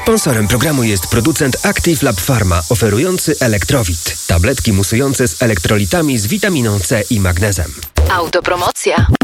Sponsorem programu jest producent Active Lab Pharma, oferujący Elektrowit. Tabletki musujące z elektrolitami z witaminą C i magnezem. Autopromocja.